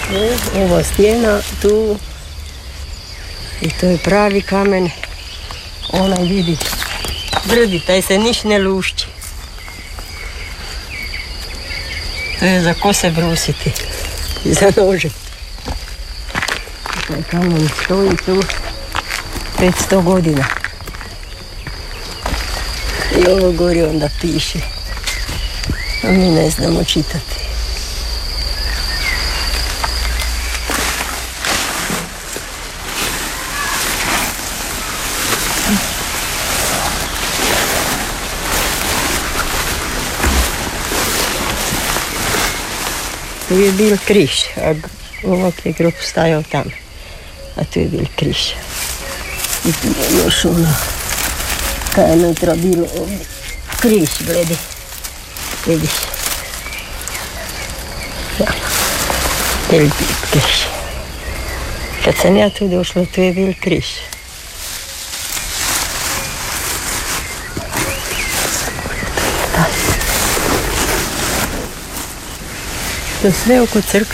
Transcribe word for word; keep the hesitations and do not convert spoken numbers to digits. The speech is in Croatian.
E, ova stijena tu i to je pravi kamen. Onaj vidi, brdi, taj se niš ne lušći. To je za kose brusiti i za nože. Taj kamen stoji tu petsto godina. I ovo gori onda piše. A mi ne znamo čitati. Tu je bil križ, a ovak je grob stajao tam. A tu je bil križ. I tu je još ono, kaj je nutra bilo ovdje. Križ, gledi. Vidiš. Ja. Je li bil križ. Kad sam ja tu došla, tu je bil križ. To sve oko crkve.